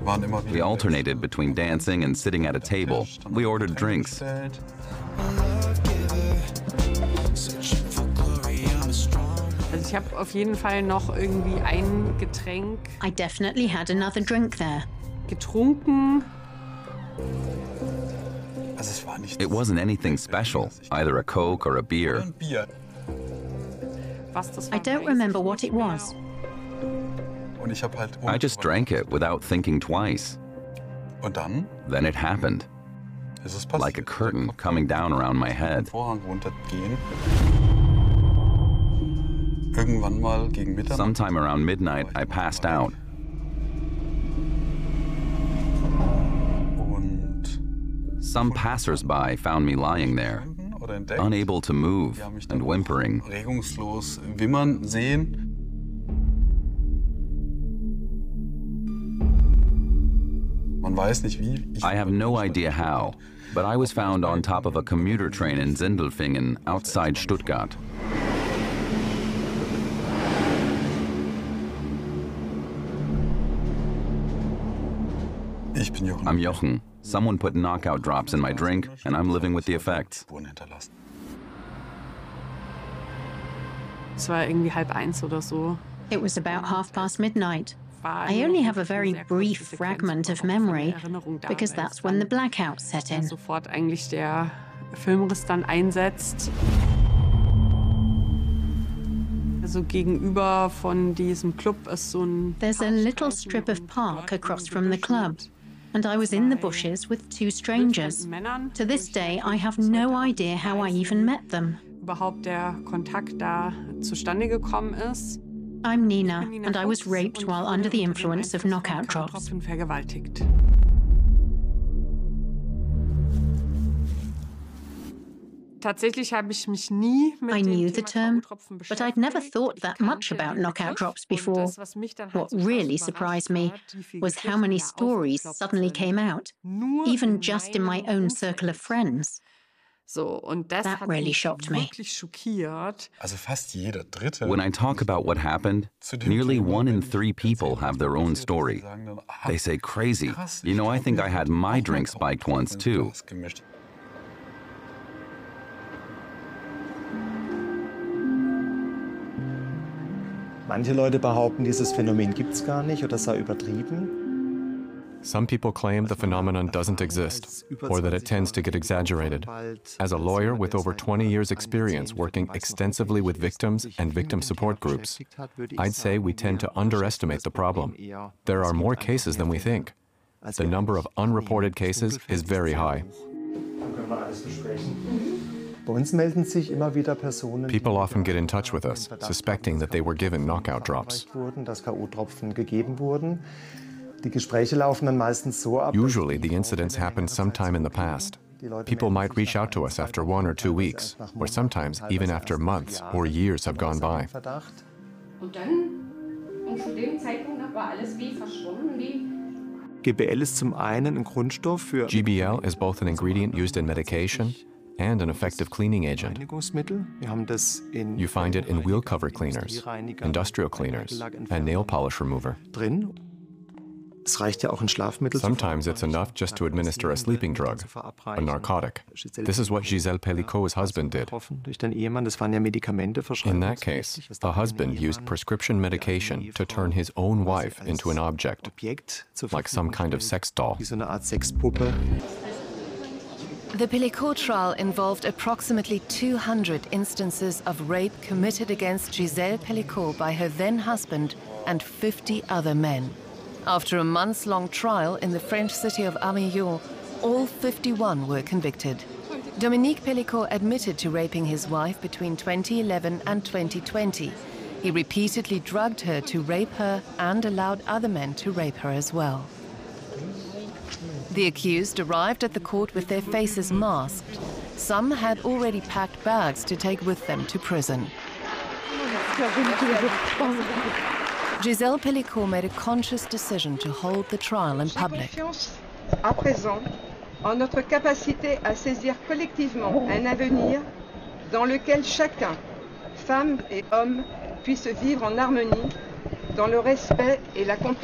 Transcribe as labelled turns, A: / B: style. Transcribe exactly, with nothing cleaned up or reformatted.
A: We alternated between dancing and sitting at a table. We ordered drinks.
B: Also ich habe auf jeden Fall noch irgendwie ein Getränk
C: I definitely had another drink there.
B: getrunken.
A: It wasn't anything special, either a Coke or a beer.
B: Was das
C: I
B: war,
C: don't
B: weiß
C: remember
B: ich
C: what
B: nicht
C: it
B: mehr.
C: was.
A: I just drank it without thinking twice.
D: Und dann
A: Then it happened,
D: ist es passiert.
A: like a curtain coming down around my head.
D: Vorhang runtergehen. Irgendwann mal gegen Mitternacht.
A: Sometime around midnight, I passed out.
D: Und
A: Some passers-by found me lying there,
D: oder entdeckt.
A: unable to move
D: Die haben mich
A: and
D: dann
A: whimpering.
D: regungslos wimmern sehen. Man weiß nicht wie. Ich
A: I have no idea how, but I was found on top of a commuter train in Sindelfingen, outside Stuttgart.
D: Ich bin Jochen.
A: I'm Jochen. Someone put knockout drops in my drink, and I'm living with the effects.
D: Spuren hinterlassen.
B: Es war irgendwie halb eins oder so.
C: It was about half past midnight.
B: War
C: I
B: nur
C: only
B: noch
C: have a
B: eine
C: very
B: sehr kurze
C: brief
B: Sequenz,
C: fragment
B: wo
C: of
B: auch von der
C: memory
B: Erinnerung da
C: because
B: war,
C: that's
B: weil
C: when the
B: dann
C: blackout set in.
B: sofort eigentlich der Filmriss dann einsetzt. Also gegenüber von diesem Club ist so ein
C: There's a little strip of park across from the club, and I was in the bushes with two strangers. To this day, I have no idea how I even met them.
B: Überhaupt der Kontakt da zustande gekommen ist.
C: I'm Nina, and I was raped while under the influence of knockout drops.
B: Tropfen vergewaltigt. Tatsächlich habe ich mich nie mit
C: I
B: dem
C: knew the
B: Thema
C: term,
B: K O-Tropfen
C: but I'd never
B: beschäftigt.
C: thought
B: Ich
C: that
B: kannte
C: much about
B: den
C: knockout
B: Begriff.
C: drops
B: Und
C: before.
B: das, was mich dann halt
C: What
B: so krass
C: really
B: überrascht
C: surprised me
B: hat, wie viele
C: was how many
B: Geschichten da
C: stories
B: aufgeploppt
C: suddenly
B: sind.
C: came out,
B: Nur
C: even
B: in
C: just in my
B: meinem
C: own circle of
B: Umfeld.
C: friends.
B: So, und das
C: That
B: hat
C: really
B: mich
C: shocked me.
B: wirklich schockiert.
D: Also fast jeder Dritte.
A: When I talk about what happened, nearly one in three people have their own story. They say, crazy. You know, I think I had my drink spiked once too.
E: Manche Leute behaupten, dieses Phänomen gibt es gar nicht oder sei übertrieben.
F: Some people claim the phenomenon doesn't exist, or that it tends to get exaggerated. As a lawyer with over twenty years' experience working extensively with victims and victim support groups, I'd say we tend to underestimate the problem. There are more cases than we think. The number of unreported cases is very high.
E: Bei uns melden sich immer wieder Personen,
F: People often get in touch with us, suspecting that they were given knockout drops.
E: wurden, dass K O-Tropfen gegeben wurden. Die Gespräche laufen dann meistens so ab.
F: Usually, the incidents happened sometime in the past. People might reach out to us after one or two weeks, or sometimes even after months or years have gone by.
G: Und dann, und zu dem Zeitpunkt noch war alles wie verschwommen, wie
E: G B L ist zum einen ein Grundstoff für
F: G B L is both an ingredient used in medication and an effective cleaning agent.
E: Reinigungsmittel. Wir haben das in
F: You find it in wheel cover cleaners, industrial cleaners, and nail polish remover.
E: drin. Es reicht ja auch ein Schlafmittel. zu
F: Sometimes it's enough just to administer a sleeping drug, a narcotic. This is what Gisèle Pellicot's husband did.
E: Durch den Ehemann, das waren ja Medikamente
F: In that case, a husband used prescription medication to turn his own wife into an object, like some kind of sex doll.
E: Wie so eine Art Sexpuppe.
H: The Pellicot trial involved approximately two hundred instances of rape committed against Gisèle Pellicot by her then-husband and fifty other men. After a months-long trial in the French city of Armillon, all fifty-one were convicted. Dominique Pellicot admitted to raping his wife between twenty eleven and twenty twenty. He repeatedly drugged her to rape her and allowed other men to rape her as well. The accused arrived at the court with their faces masked. Some had already packed bags to take with them to prison. Gisèle Pellicot made a conscious decision to hold the trial in public.
I: À présent, en notre capacité à saisir collectivement un avenir dans lequel chacun, femme et homme, puisse vivre en harmonie, dans le respect et la compréhension.